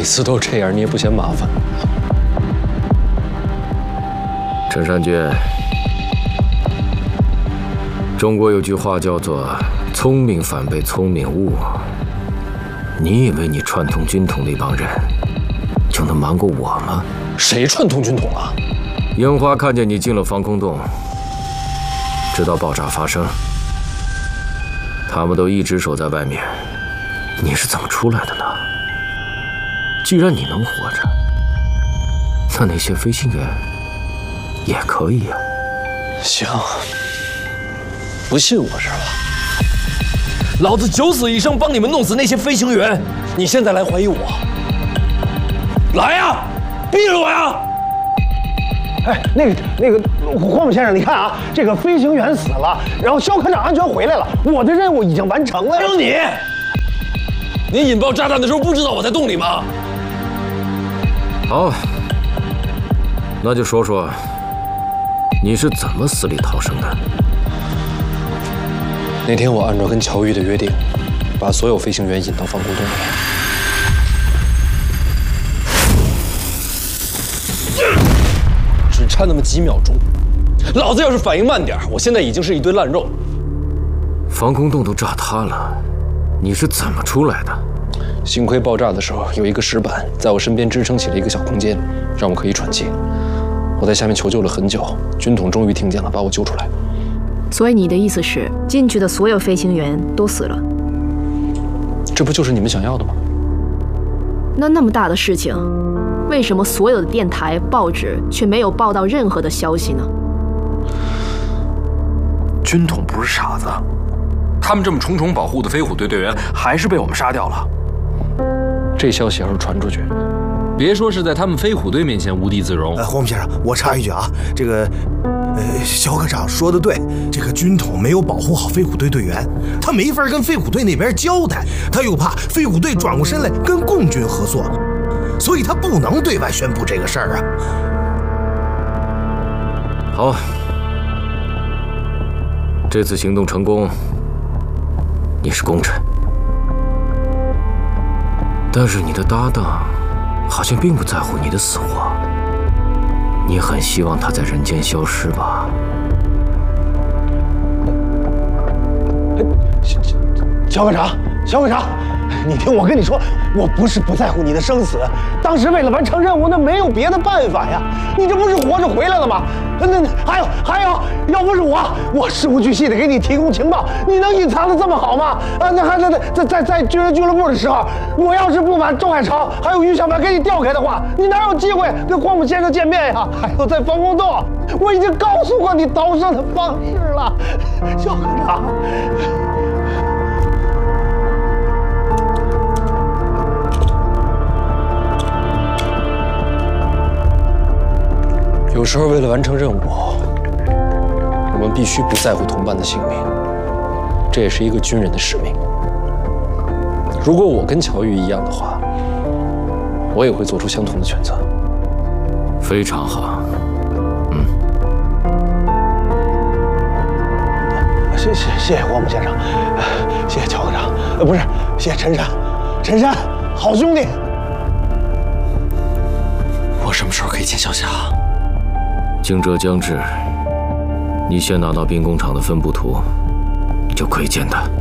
次都这样，你也不嫌麻烦。 陈善娟，中国有句话叫做“聪明反被聪明误”。你以为你串通军统那帮人就能瞒过我吗？ 谁串通军统了？ 樱花看见你进了防空洞，直到爆炸发生，他们都一直守在外面。你是怎么出来的呢？既然你能活着，那些飞行员也可以啊。 行，不信我是吧？老子九死一生帮你们弄死那些飞行员，你现在来怀疑我？来呀，逼着我呀！ 哎，那个，黄姆先生，你看啊，这个飞行员死了，然后肖科长安全回来了，我的任务已经完成了。 还有你，你引爆炸弹的时候不知道我在洞里吗？ 好，那就说说你是怎么死里逃生的。 那天我按照跟乔玉的约定，把所有飞行员引到防空洞里。只差那么几秒钟，老子要是反应慢点，我现在已经是一堆烂肉。 防空洞都炸塌了，你是怎么出来的？ 幸亏爆炸的时候有一个石板在我身边支撑起了一个小空间，让我可以喘气。我在下面求救了很久，军统终于听见了，把我救出来。 所以你的意思是，进去的所有飞行员都死了？ 这不就是你们想要的吗？ 那么大的事情，为什么所有的电台、报纸却没有报道任何的消息呢？ 军统不是傻子，他们这么重重保护的飞虎队队员，还是被我们杀掉了。 这消息要是传出去，别说是在他们飞虎队面前无地自容。 黄木先生，我插一句啊，这个。肖科长说的对，这个军统没有保护好飞虎队队员，他没法跟飞虎队那边交代，他又怕飞虎队转过身来跟共军合作，所以他不能对外宣布这个事儿啊。 好，这次行动成功，你是功臣，但是你的搭档好像并不在乎你的死活。你很希望他在人间消失吧？ 肖科长，肖科长，你听我跟你说，我不是不在乎你的生死，当时为了完成任务，那没有别的办法呀。你这不是活着回来了吗？那还有，要不是我事无巨细的给你提供情报，你能隐藏的这么好吗？啊，那还在军人俱乐部的时候，我要是不把周海潮还有于小满给你调开的话，你哪有机会跟黄埔先生见面呀？还有在防空洞，我已经告诉过你逃生的方式了，肖科长。 有时候为了完成任务，我们必须不在乎同伴的性命，这也是一个军人的使命。如果我跟乔玉一样的话，我也会做出相同的选择。 非常好， 谢谢黄埔先生，谢谢乔科长，不是，谢谢陈山，好兄弟。 我什么时候可以见小霞？ 惊蛰将至，你先拿到兵工厂的分布图，就可以见他。